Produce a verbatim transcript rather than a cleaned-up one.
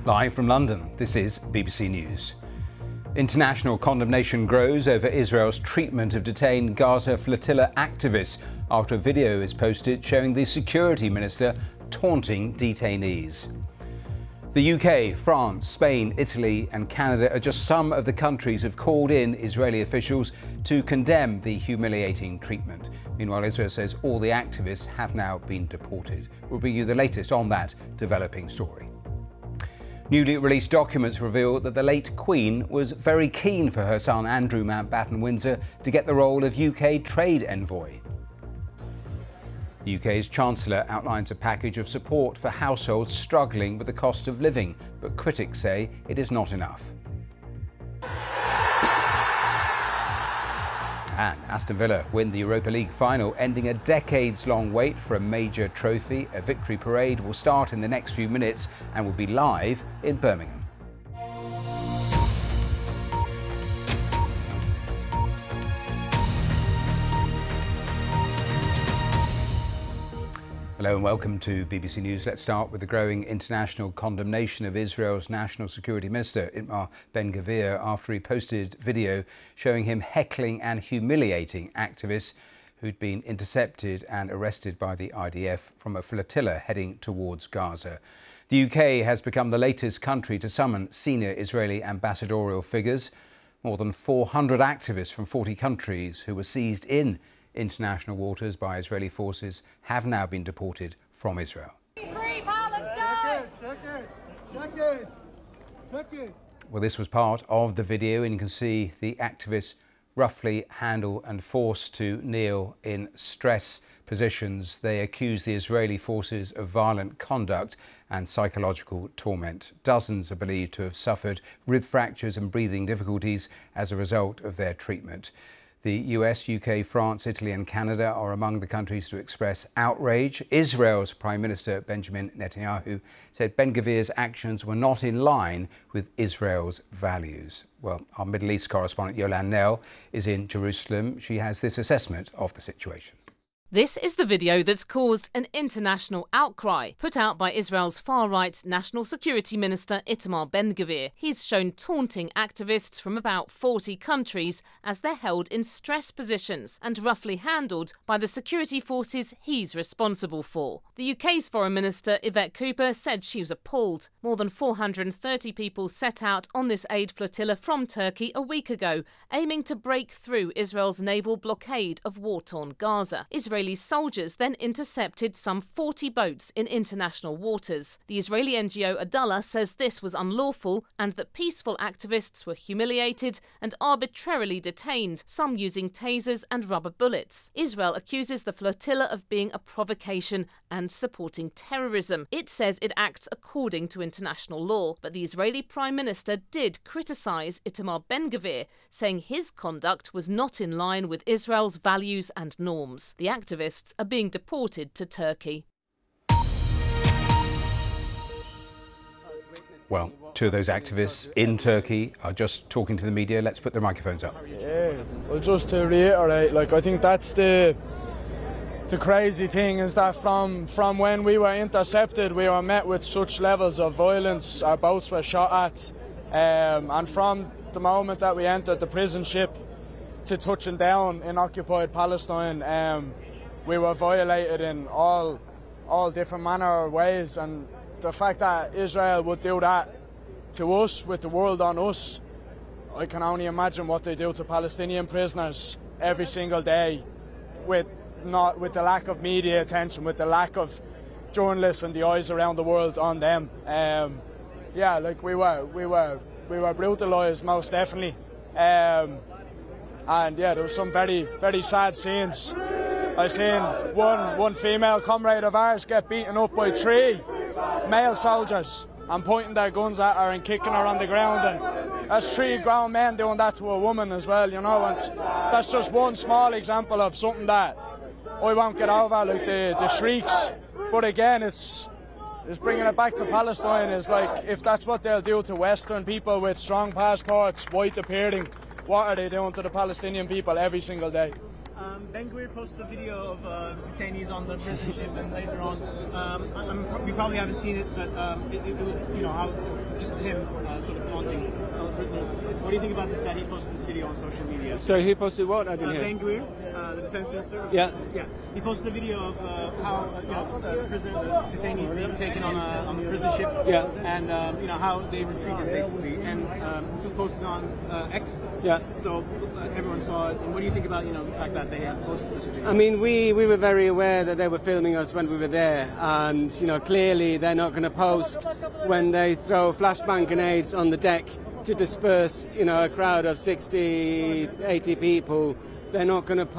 Live from London, this is B B C News. International condemnation grows over Israel's treatment of detained Gaza flotilla activists after a video is posted showing the security minister taunting detainees. The U K, France, Spain, Italy and Canada are just some of the countries who have called in Israeli officials to condemn the humiliating treatment. Meanwhile, Israel says all the activists have now been deported. We'll bring you the latest on that developing story. Newly released documents reveal that the late Queen was very keen for her son Andrew Mountbatten-Windsor to get the role of U K trade envoy. The U K's Chancellor outlines a package of support for households struggling with the cost of living, but critics say it is not enough. And Aston Villa win the Europa League final, ending a decades-long wait for a major trophy. A victory parade will start in the next few minutes and will be live in Birmingham. Hello and welcome to B B C News. Let's start with the growing international condemnation of Israel's National Security Minister, Itamar Ben-Gvir, after he posted video showing him heckling and humiliating activists who'd been intercepted and arrested by the I D F from a flotilla heading towards Gaza. The U K has become the latest country to summon senior Israeli ambassadorial figures. More than four hundred activists from forty countries who were seized in international waters by Israeli forces have now been deported from Israel. Free Palestine! Well, this was part of the video, and you can see the activists roughly handle and forced to kneel in stress positions. They accuse the Israeli forces of violent conduct and psychological torment. Dozens are believed to have suffered rib fractures and breathing difficulties as a result of their treatment. The U S, U K, France, Italy and Canada are among the countries to express outrage. Israel's Prime Minister Benjamin Netanyahu said Ben-Gvir's actions were not in line with Israel's values. Well, our Middle East correspondent Yolande Knell is in Jerusalem. She has this assessment of the situation. This is the video that's caused an international outcry, put out by Israel's far-right National Security Minister Itamar Ben-Gvir. He's shown taunting activists from about forty countries as they're held in stress positions and roughly handled by the security forces he's responsible for. The U K's Foreign Minister Yvette Cooper said she was appalled. More than four hundred thirty people set out on this aid flotilla from Turkey a week ago, aiming to break through Israel's naval blockade of war-torn Gaza. Israeli soldiers then intercepted some forty boats in international waters. The Israeli N G O Adallah says this was unlawful and that peaceful activists were humiliated and arbitrarily detained, some using tasers and rubber bullets. Israel accuses the flotilla of being a provocation and supporting terrorism. It says it acts according to international law, but the Israeli Prime Minister did criticise Itamar Ben-Gvir, saying his conduct was not in line with Israel's values and norms. The activists are being deported to Turkey. Well, two of those activists in Turkey are just talking to the media. Let's put their microphones up. Yeah, well, just to reiterate, like I think that's the the crazy thing is that from from when we were intercepted, we were met with such levels of violence. Our boats were shot at, um, and from the moment that we entered the prison ship to touching down in occupied Palestine, um, we were violated in all all different manner of ways, and the fact that Israel would do that to us, with the world on us, I can only imagine what they do to Palestinian prisoners every single day, with not with the lack of media attention, with the lack of journalists and the eyes around the world on them. Um, yeah, like we were, we were, we were brutalised most definitely, um, and yeah, there were some very, very sad scenes. I seen one one female comrade of ours get beaten up by three male soldiers and pointing their guns at her and kicking her on the ground, and that's three grown men doing that to a woman as well, you know, and that's just one small example of something that I won't get over, like the, the shrieks. But again, it's it's bringing it back to Palestine. Is like, if that's what they'll do to Western people with strong passports, white appearing, what are they doing to the Palestinian people every single day? Um, Ben-Gvir posted a video of uh, detainees on the prison ship, and later on, um, I'm, we probably haven't seen it, but um, it, it was, you know, how just him uh, sort of taunting some prisoners. What do you think about this? That he posted this video on social media? So who posted what? I didn't Uh, hear. Ben-Gvir, uh, the defense minister. Yeah. Yeah. He posted a video of uh, how uh, you know uh, prison uh, detainees being taken on a on the prison ship. Yeah. And um, you know how they were treated basically, and um, this was posted on uh, X. Yeah. So uh, everyone saw it. And what do you think about you know the fact that they have posted such a video? I mean, we, we were very aware that they were filming us when we were there, and you know, clearly they're not going to post when they throw flashbang grenades on the deck to disperse, you know, a crowd of sixty, eighty people. They're not going to